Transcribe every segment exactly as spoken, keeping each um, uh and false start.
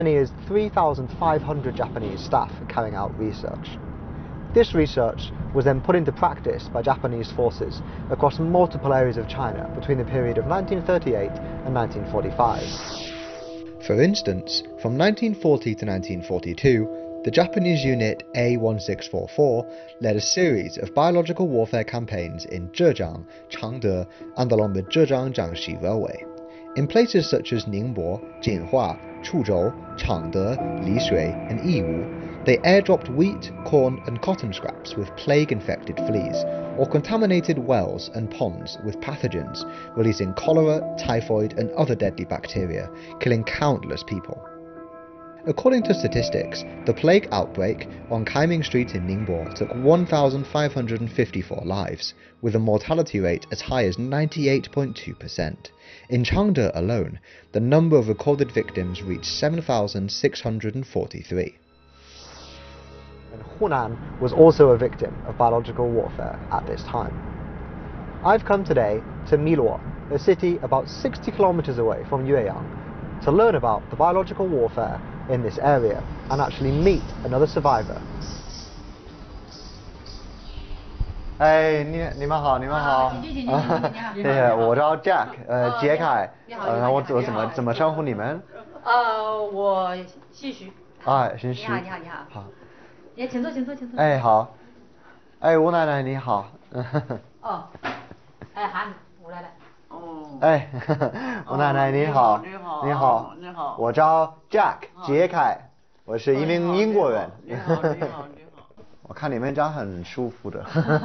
is three thousand five hundred Japanese staff carrying out research. This research was then put into practice by Japanese forces across multiple areas of China between the period of nineteen thirty-eight and nineteen forty-five. For instance, from nineteen forty to nineteen forty-two, the Japanese unit A one six four four led a series of biological warfare campaigns in Zhejiang, Changde, and along the Zhejiang-Jiangxi Railway. In places such as Ningbo, Jinhua, Chuzhou, Changde, Lishui, and Yiwu, they airdropped wheat, corn, and cotton scraps with plague-infected fleas, or contaminated wells and ponds with pathogens, releasing cholera, typhoid, and other deadly bacteria, killing countless people. According to statistics, the plague outbreak on Kaiming Street in Ningbo took one thousand five hundred fifty-four lives, with a mortality rate as high as ninety-eight point two percent. In Changde alone, the number of recorded victims reached seven thousand six hundred forty-three. And Hunan was also a victim of biological warfare at this time. I've come today to Miluo, a city about sixty kilometers away from Yueyang, to learn about the biological warfare in this area and actually meet another survivor. 哎，你你们好，你们好。 请进，请进，请进，你好。 谢谢，我叫 Jack， 呃，杰凯。你好，呃，我我怎么怎么称呼你们？ 呃，我姓徐。 啊，姓徐。 你好，你好，你好。 好。 哎，请坐，请坐，请坐。 哎，好。哎，吴奶奶你好。 哦。哎，喊吴奶奶。 哦。 哎，吴奶奶你好。 你好。 你好。 你好。 我叫 Jack， 杰凯，我是一名英国人。 你好，你好，你好。 我看你们家很舒服的。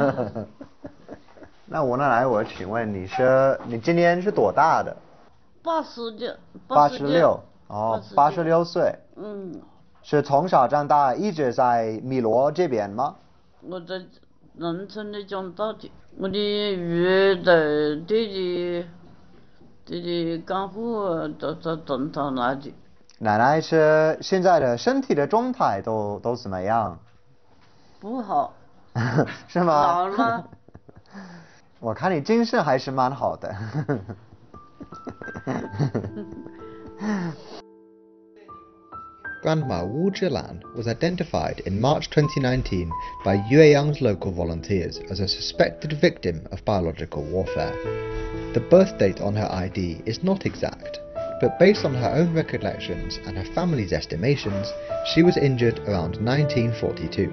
那吴奶奶，我请问你是你今年是多大的？ 八十六。 八十六。哦，八十六岁。 嗯。 是从小长大一直在米罗这边吗？ 我在农村里长大的，我的鱼在弟弟弟弟干户都在种到那里。 奶奶是现在的身体的状态都都怎么样？ 不好。 是吗？ 老了。 我看你精神还是蛮好的。Grandma Wu Zhilan was identified in March twenty nineteen by Yueyang's local volunteers as a suspected victim of biological warfare. The birth date on her I D is not exact, but based on her own recollections and her family's estimations, she was injured around nineteen forty-two.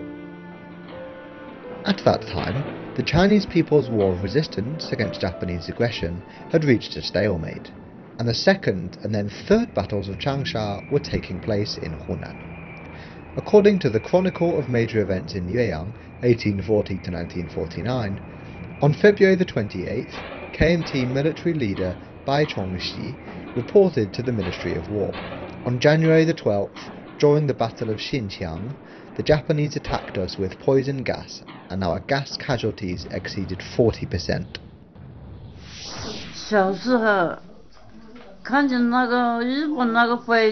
At that time, the Chinese People's War of Resistance against Japanese aggression had reached a stalemate, and the second and then third battles of Changsha were taking place in Hunan. According to the Chronicle of Major Events in Yueyang, eighteen forty to nineteen forty-nine, on February the twenty-eighth, K M T military leader Bai Chongxi reported to the Ministry of War. On January the twelfth, during the Battle of Xinqiang, the Japanese attacked us with poison gas, and our gas casualties exceeded forty percent. 小时候看见那个日本那个飞